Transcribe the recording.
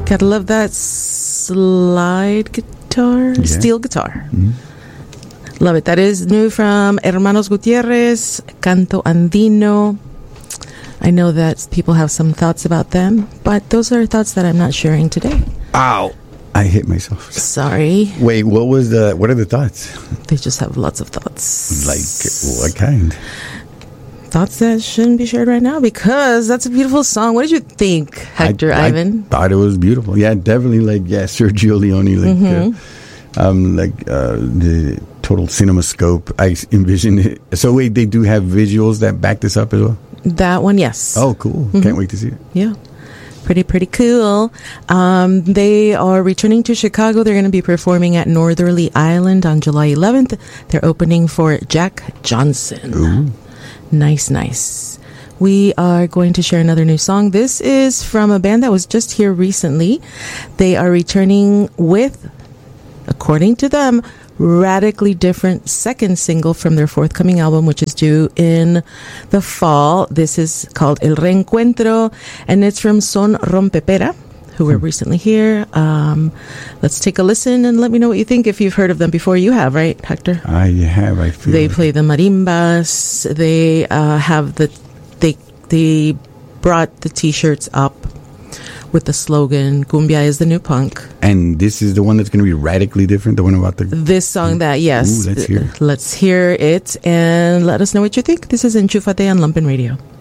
Gotta love that slide guitar, steel guitar. Love it. That is new from Hermanos Gutierrez, Canto Andino. I know that people have some thoughts about them, but those are thoughts that I'm not sharing today. Ow! I hit myself. Sorry. Wait, what are the thoughts? They just have lots of thoughts. Like what kind? Thoughts that shouldn't be shared right now because that's a beautiful song. What did you think, Hector Ivan? I thought it was beautiful. Yeah, definitely Sergio Leone, the total CinemaScope. I envision it. So wait, they do have visuals that back this up as well? That one, yes. Oh, cool. Can't wait to see it. Yeah. Pretty cool. They are returning to Chicago. They're going to be performing at Northerly Island on July 11th. They're opening for Jack Johnson. Ooh. Nice. We are going to share another new song. This is from a band that was just here recently. They are returning with, according to them, radically different second single from their forthcoming album, which is due in the fall. This is called El Reencuentro, and it's from Son Rompepera, who were recently here. Let's take a listen and let me know what you think if you've heard of them before. You have, right, Hector? I have. I feel they play the marimbas. They have they brought the T-shirts up with the slogan "Cumbia is the new punk." And this is the one that's going to be radically different. The one about this song that yes. Ooh, let's hear. Let's hear it and let us know what you think. This is Enchúfate on Lumpen Radio.